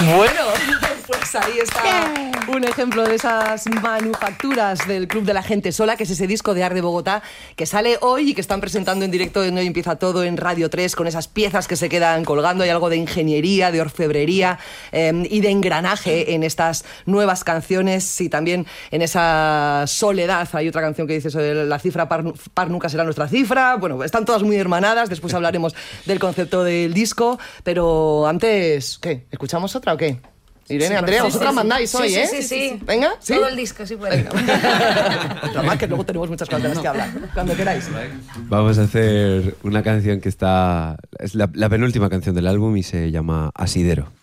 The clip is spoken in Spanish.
Bueno, pues ahí está un ejemplo de esas manufacturas del Club de la Gente Sola, que es ese disco de Art de Bogotá que sale hoy y que están presentando en directo en Hoy Empieza Todo en Radio 3, con esas piezas que se quedan colgando. Hay algo de ingeniería, de orfebrería y de engranaje en estas nuevas canciones, y también en esa soledad. Hay otra canción que dice sobre la cifra par nunca será nuestra cifra. Bueno, están todas muy hermanadas. Después hablaremos del concepto del disco, pero antes, ¿qué? ¿Escuchamos otra o qué? Irene, Andrea, vosotras mandáis hoy, ¿eh? Sí. Venga, ¿sí? Todo el disco, sí puede. Nada más que luego tenemos muchas cosas de las que hablar. Cuando queráis. Vamos a hacer una canción que es la penúltima canción del álbum y se llama Asidero.